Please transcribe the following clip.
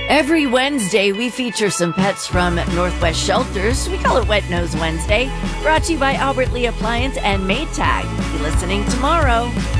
Every Wednesday, we feature some pets from Northwest Shelters. We call it Wet Nose Wednesday. Brought to you by Albert Lee Appliance and Maytag. Be listening tomorrow.